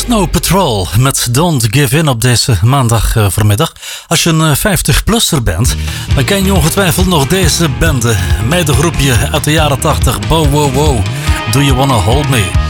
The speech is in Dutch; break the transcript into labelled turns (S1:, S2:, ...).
S1: Snow Patrol met Don't Give In op deze maandag voormiddag. Als je een 50-plusser bent, dan ken je ongetwijfeld nog deze bende. Meidengroepje uit de jaren 80. Bow Wow Wow, Do You Wanna Hold Me?